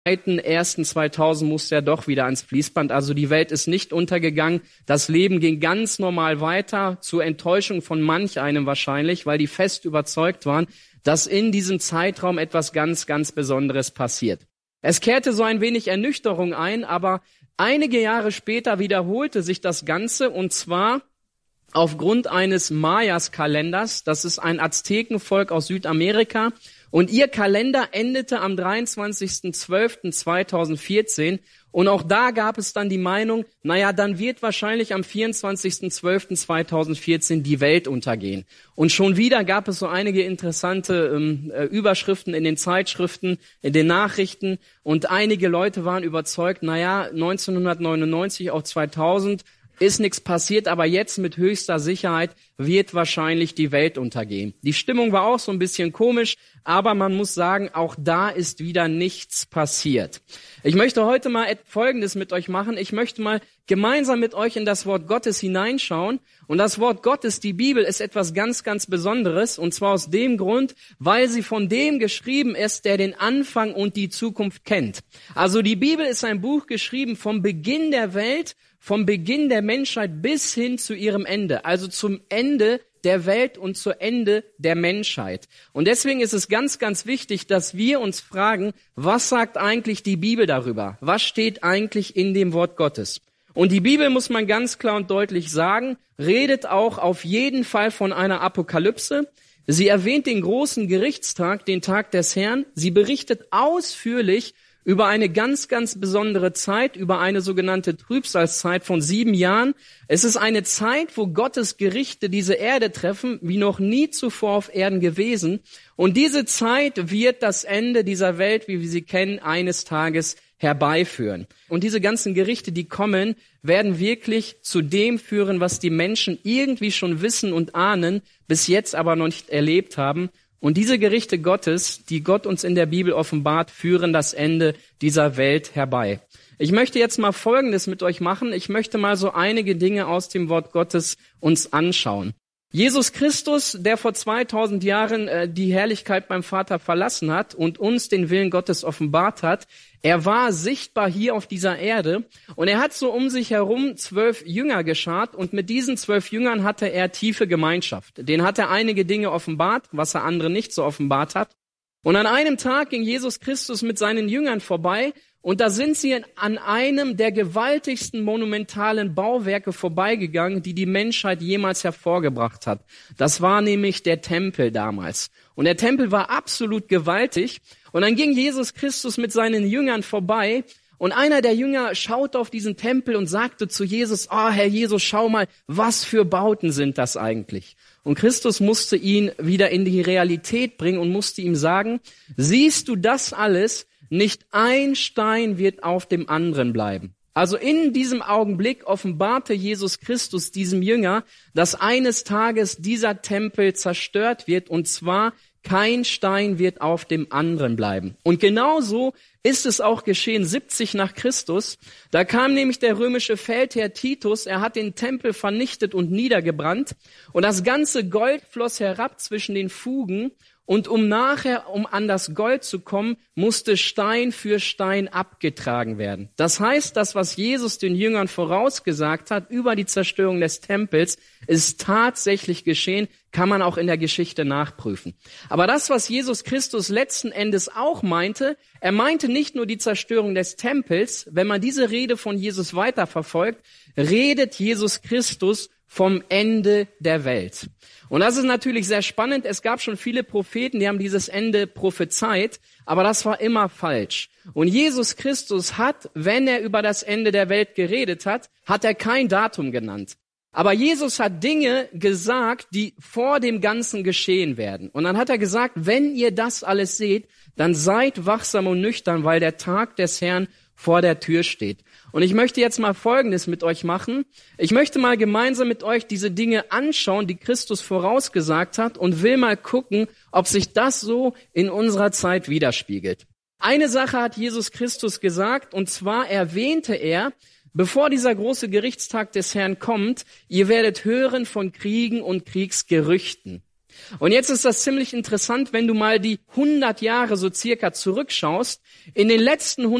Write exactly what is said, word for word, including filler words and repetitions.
ersten zweitausend musste er doch wieder ans Fließband. Also die Welt ist nicht untergegangen. Das Leben ging ganz normal weiter, zur Enttäuschung von manch einem wahrscheinlich, weil die fest überzeugt waren, dass in diesem Zeitraum etwas ganz, ganz Besonderes passiert. Es kehrte so ein wenig Ernüchterung ein, aber einige Jahre später wiederholte sich das Ganze, und zwar aufgrund eines Mayas-Kalenders. Das ist ein Aztekenvolk aus Südamerika. Und ihr Kalender endete am dreiundzwanzigsten zwölften zweitausendvierzehn. Und auch da gab es dann die Meinung, naja, dann wird wahrscheinlich am vierundzwanzigsten zwölften zweitausendvierzehn die Welt untergehen. Und schon wieder gab es so einige interessante ähm, Überschriften in den Zeitschriften, in den Nachrichten. Und einige Leute waren überzeugt, naja, neunzehnhundertneunundneunzig auf zweitausend ist nichts passiert, aber jetzt mit höchster Sicherheit wird wahrscheinlich die Welt untergehen. Die Stimmung war auch so ein bisschen komisch, aber man muss sagen, auch da ist wieder nichts passiert. Ich möchte heute mal Folgendes mit euch machen. Ich möchte mal gemeinsam mit euch in das Wort Gottes hineinschauen. Und das Wort Gottes, die Bibel, ist etwas ganz, ganz Besonderes. Und zwar aus dem Grund, weil sie von dem geschrieben ist, der den Anfang und die Zukunft kennt. Also die Bibel ist ein Buch geschrieben vom Beginn der Welt, vom Beginn der Menschheit bis hin zu ihrem Ende, also zum Ende der Welt und zu Ende der Menschheit. Und deswegen ist es ganz, ganz wichtig, dass wir uns fragen, was sagt eigentlich die Bibel darüber? Was steht eigentlich in dem Wort Gottes? Und die Bibel, muss man ganz klar und deutlich sagen, redet auch auf jeden Fall von einer Apokalypse. Sie erwähnt den großen Gerichtstag, den Tag des Herrn. Sie berichtet ausführlich über eine ganz, ganz besondere Zeit, über eine sogenannte Trübsalzeit von sieben Jahren. Es ist eine Zeit, wo Gottes Gerichte diese Erde treffen, wie noch nie zuvor auf Erden gewesen. Und diese Zeit wird das Ende dieser Welt, wie wir sie kennen, eines Tages herbeiführen. Und diese ganzen Gerichte, die kommen, werden wirklich zu dem führen, was die Menschen irgendwie schon wissen und ahnen, bis jetzt aber noch nicht erlebt haben. Und diese Gerichte Gottes, die Gott uns in der Bibel offenbart, führen das Ende dieser Welt herbei. Ich möchte jetzt mal Folgendes mit euch machen. Ich möchte mal so einige Dinge aus dem Wort Gottes uns anschauen. Jesus Christus, der vor zweitausend Jahren äh, die Herrlichkeit beim Vater verlassen hat und uns den Willen Gottes offenbart hat, er war sichtbar hier auf dieser Erde und er hat so um sich herum zwölf Jünger geschart und mit diesen zwölf Jüngern hatte er tiefe Gemeinschaft. Denen hat er einige Dinge offenbart, was er andere nicht so offenbart hat. Und an einem Tag ging Jesus Christus mit seinen Jüngern vorbei und da sind sie an einem der gewaltigsten monumentalen Bauwerke vorbeigegangen, die die Menschheit jemals hervorgebracht hat. Das war nämlich der Tempel damals. Und der Tempel war absolut gewaltig. Und dann ging Jesus Christus mit seinen Jüngern vorbei und einer der Jünger schaute auf diesen Tempel und sagte zu Jesus, oh Herr Jesus, schau mal, was für Bauten sind das eigentlich? Und Christus musste ihn wieder in die Realität bringen und musste ihm sagen, siehst du das alles? Nicht ein Stein wird auf dem anderen bleiben. Also in diesem Augenblick offenbarte Jesus Christus diesem Jünger, dass eines Tages dieser Tempel zerstört wird und zwar kein Stein wird auf dem anderen bleiben. Und genauso ist es auch geschehen siebzig nach Christus. Da kam nämlich der römische Feldherr Titus, er hat den Tempel vernichtet und niedergebrannt und das ganze Gold floss herab zwischen den Fugen. Und um nachher, um an das Gold zu kommen, musste Stein für Stein abgetragen werden. Das heißt, das, was Jesus den Jüngern vorausgesagt hat über die Zerstörung des Tempels, ist tatsächlich geschehen, kann man auch in der Geschichte nachprüfen. Aber das, was Jesus Christus letzten Endes auch meinte, er meinte nicht nur die Zerstörung des Tempels. Wenn man diese Rede von Jesus weiterverfolgt, redet Jesus Christus vom Ende der Welt. Und das ist natürlich sehr spannend. Es gab schon viele Propheten, die haben dieses Ende prophezeit, aber das war immer falsch. Und Jesus Christus hat, wenn er über das Ende der Welt geredet hat, hat er kein Datum genannt. Aber Jesus hat Dinge gesagt, die vor dem Ganzen geschehen werden. Und dann hat er gesagt, wenn ihr das alles seht, dann seid wachsam und nüchtern, weil der Tag des Herrn vor der Tür steht. Und ich möchte jetzt mal Folgendes mit euch machen. Ich möchte mal gemeinsam mit euch diese Dinge anschauen, die Christus vorausgesagt hat und will mal gucken, ob sich das so in unserer Zeit widerspiegelt. Eine Sache hat Jesus Christus gesagt, und zwar erwähnte er, bevor dieser große Gerichtstag des Herrn kommt, ihr werdet hören von Kriegen und Kriegsgerüchten. Und jetzt ist das ziemlich interessant, wenn du mal die hundert Jahre so circa zurückschaust. In den letzten